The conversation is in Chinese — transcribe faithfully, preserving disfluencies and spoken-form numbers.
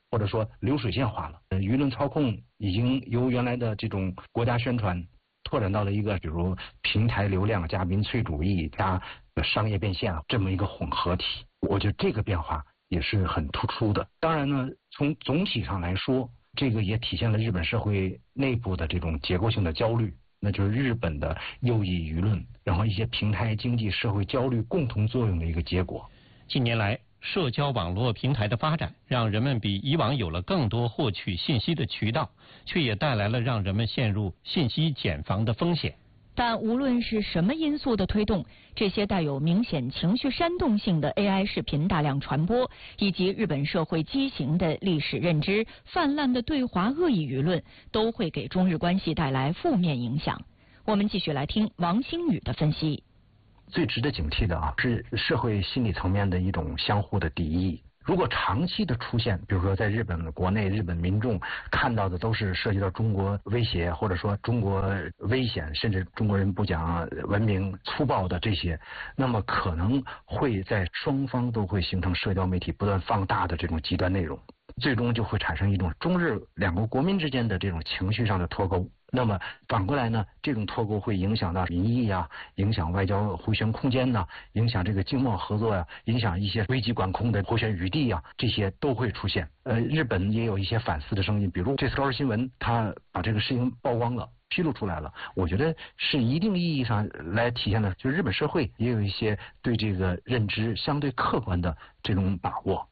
或者说流水线化了。舆论操控已经由原来的这种国家宣传拓展到了一个比如平台流量加民粹主义加商业变现这么一个混合体。我觉得这个变化也是很突出的。当然呢，从总体上来说，这个也体现了日本社会内部的这种结构性的焦虑，那就是日本的右翼舆论，然后一些平台经济社会焦虑共同作用的一个结果。 近年来，社交网络平台的发展，让人们比以往有了更多获取信息的渠道，却也带来了让人们陷入信息茧房的风险。 但无论是什么因素的推动，这些带有明显情绪煽动性的 A I 视频大量传播，以及日本社会畸形的历史认知、泛滥的对华恶意舆论，都会给中日关系带来负面影响。我们继续来听王星宇的分析。 最值得警惕的啊，是社会心理层面的一种相互的敌意。如果长期的出现，比如说在日本国内，日本民众看到的都是涉及到中国威胁，或者说中国危险，甚至中国人不讲文明、粗暴的这些，那么可能会在双方都会形成社交媒体不断放大的这种极端内容，最终就会产生一种中日两国国民之间的这种情绪上的脱钩。那么反过来呢，这种脱钩会影响到民意啊，影响外交回旋空间呐、啊，影响这个经贸合作呀、啊，影响一些危机管控的回旋余地啊，这些都会出现。呃，日本也有一些反思的声音，比如这次《朝日新闻》他把这个事情曝光了。披露出来了，我觉得是一定意义上来体现了，就是日本社会也有一些对这个认知相对客观的这种把握。